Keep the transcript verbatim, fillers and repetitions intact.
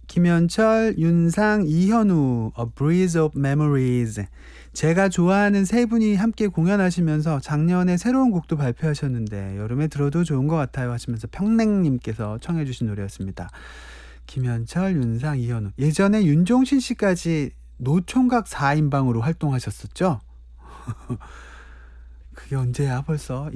김현철, 윤상, 이현우, A Breeze of Memories. 제가 좋아하는 세 분이 함께 공연하시면서 작년에 새로운 곡도 발표하셨는데 여름에 들어도 좋은 것 같아요 하시면서 평냉님께서 청해 주신 노래였습니다. 김현철, 윤상, 이현우. 예전에 윤종신 씨까지 노총각 사 인방으로 활동하셨었죠? 그게 언제야 벌써?